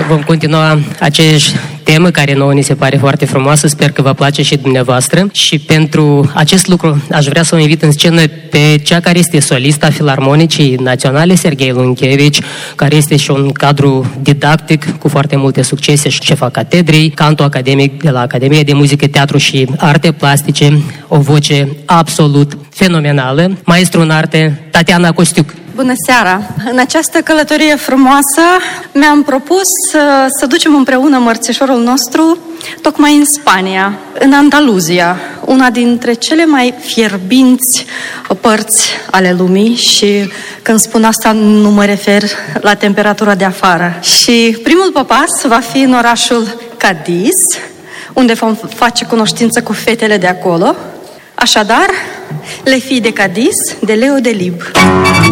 Vom continua aceeași temă care nouă ni se pare foarte frumoasă, sper că vă place și dumneavoastră. Și pentru acest lucru aș vrea să o invit în scenă pe cea care este solista Filarmonicii Naționale, Serghei Lunchevici, care este și un cadru didactic cu foarte multe succese, și șefa catedrei, canto academic de la Academia de Muzică, Teatru și Arte Plastice, o voce absolut fenomenală, maestru în arte, Tatiana Costiuc. Bună seara! În această călătorie frumoasă mi-am propus să ducem împreună mărțișorul nostru tocmai în Spania, în Andaluzia, una dintre cele mai fierbinți părți ale lumii, și când spun asta nu mă refer la temperatura de afară. Și primul popas va fi în orașul Cadiz, unde vom face cunoștință cu fetele de acolo. Așadar, Le Filles de Cadiz, de Leo Delibes.